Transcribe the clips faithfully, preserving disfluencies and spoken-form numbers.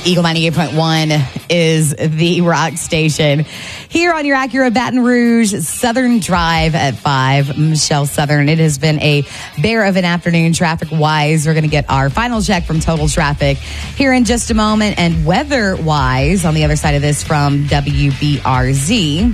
Eagle ninety-eight point one is the rock station. Here on your Acura Baton Rouge Southern Drive at five, Michelle Southern. It has been a bear of an afternoon traffic-wise. We're going to get our final check from Total Traffic here in just a moment. And weather-wise, on the other side of this from W B R Z,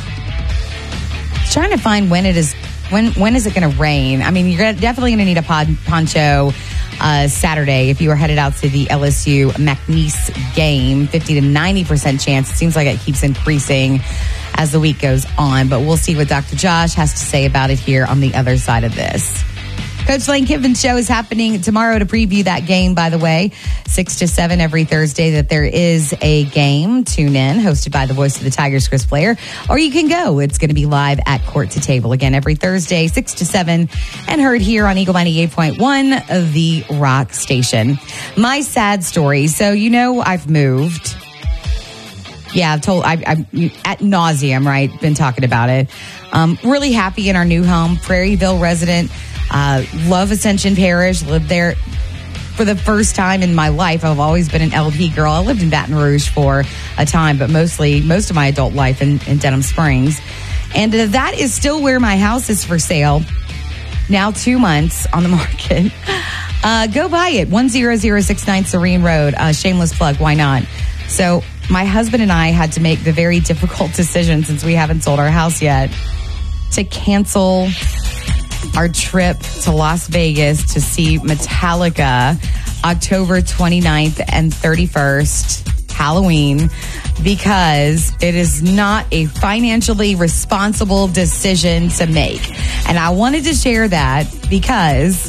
trying to find when it is, when when is it going to rain? I mean, you're definitely going to need a pod, poncho uh, Saturday if you are headed out to the L S U McNeese game. fifty to ninety percent chance. It seems like it keeps increasing as the week goes on, but we'll see what Doctor Josh has to say about it here on the other side of this. Coach Lane Kiffin's show is happening tomorrow to preview that game, by the way, six to seven every Thursday that there is a game. Tune in, hosted by the voice of the Tigers, Chris Blair, or you can go. It's going to be live at Court to Table again every Thursday, six to seven, and heard here on Eagle ninety-eight point one of the rock station. My sad story. So, you know, I've moved. Yeah, I've told, I, I'm at nauseum, right? Been talking about it. Um, really happy in our new home, Prairieville resident. Uh, love Ascension Parish. Lived there for the first time in my life. I've always been an L P girl. I lived in Baton Rouge for a time, but mostly most of my adult life in, in Denham Springs. And uh, that is still where my house is for sale. Now two months on the market. Uh, go buy it. one zero zero six nine Serene Road. Uh, shameless plug. Why not? So my husband and I had to make the very difficult decision, since we haven't sold our house yet, to cancel our trip to Las Vegas to see Metallica October twenty-ninth and thirty-first, Halloween, because it is not a financially responsible decision to make. And I wanted to share that because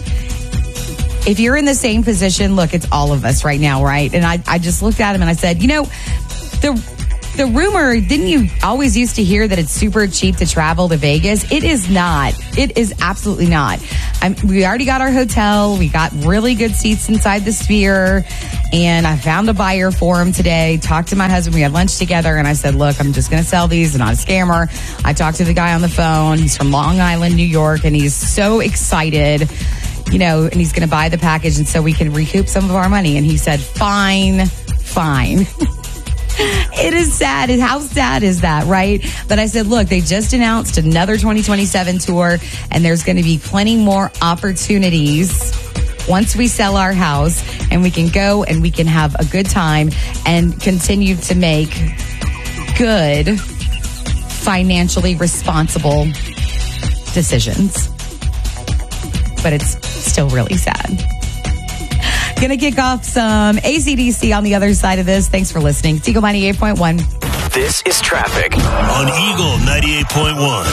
if you're in the same position, look, it's all of us right now, right? And I, I just looked at him and I said, you know, the The rumor, didn't you always used to hear that it's super cheap to travel to Vegas? It is not. It is absolutely not. I'm, we already got our hotel. We got really good seats inside the Sphere. And I found a buyer for them today. Talked to my husband. We had lunch together. And I said, look, I'm just going to sell these. I'm not a scammer. I talked to the guy on the phone. He's from Long Island, New York. And he's so excited, you know, and he's going to buy the package. And so we can recoup some of our money. And he said, fine, fine. It is sad. How sad is that, right? But I said, look, they just announced another twenty twenty-seven tour, and there's going to be plenty more opportunities once we sell our house, and we can go and we can have a good time and continue to make good, financially responsible decisions. But it's still really sad. Going to kick off some A C D C on the other side of this. Thanks for listening. It's Eagle ninety-eight point one. This is traffic on Eagle ninety-eight point one.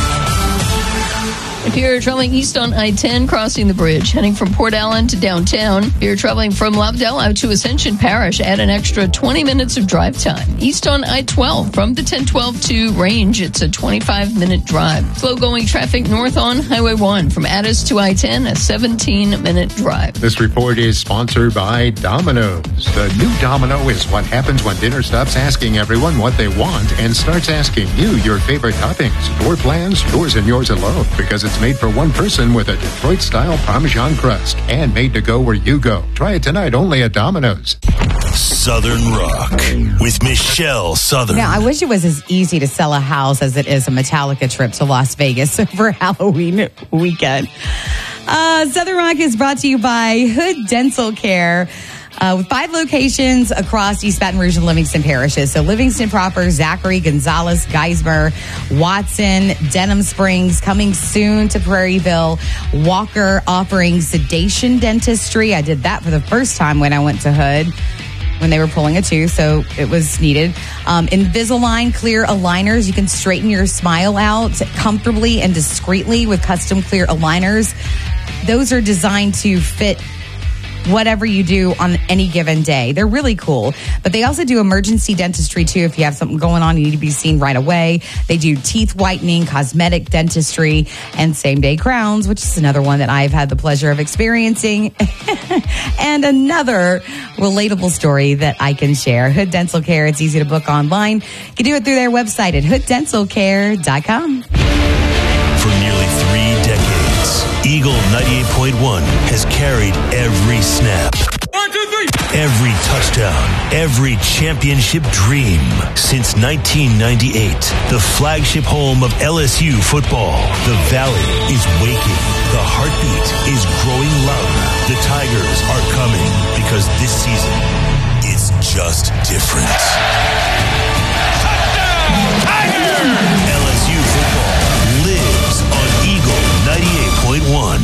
If you're traveling east on I ten, crossing the bridge, heading from Port Allen to downtown, if you're traveling from Lobdell out to Ascension Parish, add an extra twenty minutes of drive time. East on I twelve, from the ten twelve to Range, it's a twenty-five minute drive. Slow-going traffic north on Highway one, from Addis to I ten, a seventeen minute drive. This report is sponsored by Domino's. The new Domino is what happens when dinner stops asking everyone what they want and starts asking you your favorite toppings, your plans, yours and yours alone, because it's made for one person with a Detroit-style Parmesan crust and made to go where you go. Try it tonight only at Domino's. Southern Rock with Michelle Southern. Now, I wish it was as easy to sell a house as it is a Metallica trip to Las Vegas for Halloween weekend. Uh, Southern Rock is brought to you by Hood Dental Care. Uh, with five locations across East Baton Rouge and Livingston parishes. So Livingston proper, Zachary, Gonzales, Geismar, Watson, Denham Springs, coming soon to Prairieville. Walker offering sedation dentistry. I did that for the first time when I went to Hood, when they were pulling a tooth, so it was needed. Um, Invisalign clear aligners. You can straighten your smile out comfortably and discreetly with custom clear aligners. Those are designed to fit whatever you do on any given day. They're really cool. But they also do emergency dentistry too. If you have something going on, you need to be seen right away. They do teeth whitening, cosmetic dentistry, and same day crowns, which is another one that I've had the pleasure of experiencing. And another relatable story that I can share. Hood Dental Care. It's easy to book online. You can do it through their website at hood dental care dot com. For nearly three decades, Eagle ninety-eight point one has carried every snap. One, two, three. Every touchdown, every championship dream. Since nineteen ninety-eight, the flagship home of L S U football. The Valley is waking. The heartbeat is growing louder. The Tigers are coming because this season is just different. Touchdown, Tigers! L S U football lives on Eagle ninety-eight point one.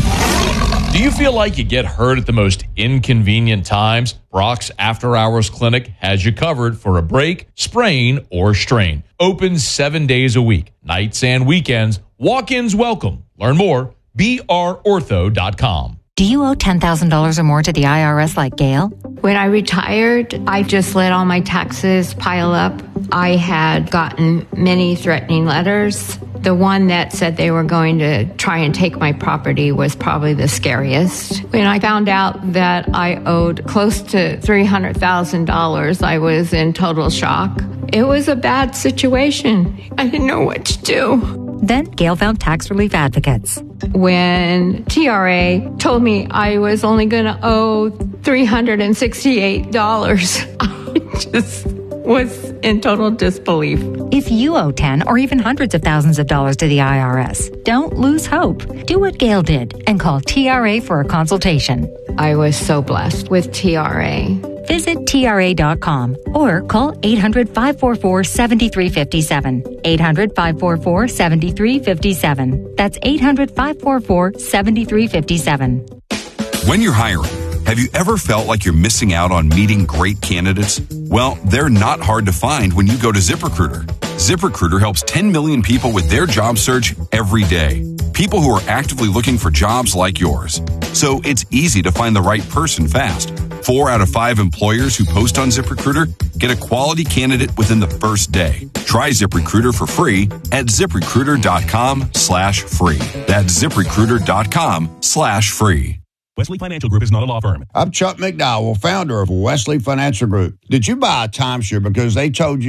Do you feel like you get hurt at the most inconvenient times? Brock's After Hours Clinic has you covered for a break, sprain, or strain. Open seven days a week, nights and weekends. Walk-ins welcome. Learn more, b r ortho dot com. Do you owe ten thousand dollars or more to the I R S like Gail? When I retired, I just let all my taxes pile up. I had gotten many threatening letters. The one that said they were going to try and take my property was probably the scariest. When I found out that I owed close to three hundred thousand dollars, I was in total shock. It was a bad situation. I didn't know what to do. Then Gail found Tax Relief Advocates. When T R A told me I was only going to owe three hundred sixty-eight dollars, I just was in total disbelief. If you owe ten or even hundreds of thousands of dollars to the I R S, don't lose hope. Do what Gail did and call T R A for a consultation. I was so blessed with T R A. Visit T R A dot com or call eight hundred, five four four, seven three five seven. eight hundred, five four four, seven three five seven. That's eight hundred, five four four, seven three five seven. When you're hiring, have you ever felt like you're missing out on meeting great candidates? Well, they're not hard to find when you go to ZipRecruiter. ZipRecruiter helps ten million people with their job search every day. People who are actively looking for jobs like yours. So it's easy to find the right person fast. Four out of five employers who post on ZipRecruiter get a quality candidate within the first day. Try ZipRecruiter for free at ZipRecruiter.com slash free. That's ZipRecruiter.com slash free. Wesley Financial Group is not a law firm. I'm Chuck McDowell, founder of Wesley Financial Group. Did you buy a timeshare because they told you